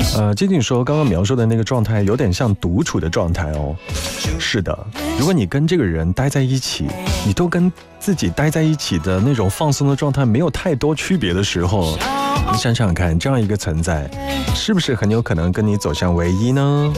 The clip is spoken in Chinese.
静静说刚刚描述的那个状态有点像独处的状态哦。是的，如果你跟这个人待在一起，你都跟自己待在一起的那种放松的状态没有太多区别的时候，你想想看，这样一个存在是不是很有可能跟你走向唯一呢？